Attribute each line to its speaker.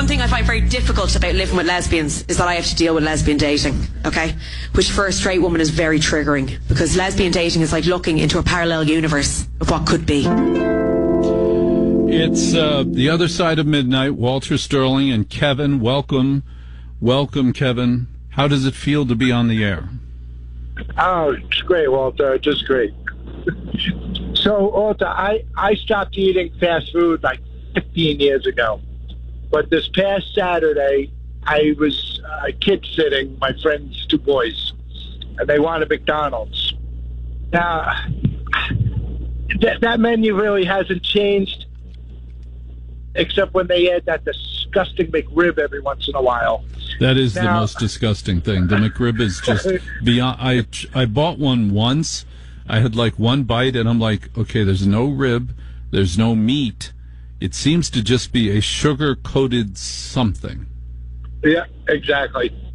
Speaker 1: one thing I find very difficult about living with lesbians is that I have to deal with lesbian dating, okay? Which for a straight woman is very triggering, because lesbian dating is like looking into a parallel universe of what could be.
Speaker 2: It's The Other Side of Midnight. Walter Sterling and Kevin. Welcome, Kevin. How does it feel to be on the air?
Speaker 3: Oh, it's great, Walter. Just great. So, Walter, I stopped eating fast food like 15 years ago. But this past Saturday, I was kid-sitting my friend's two boys, and they wanted McDonald's. Now, that menu really hasn't changed, except when they add that disgusting McRib every once in a while.
Speaker 2: That is the most disgusting thing. The McRib is just beyond. I bought one once. I had like one bite, and I'm like, okay, there's no rib, there's no meat. It seems to just be a sugar-coated something.
Speaker 3: Yeah, exactly.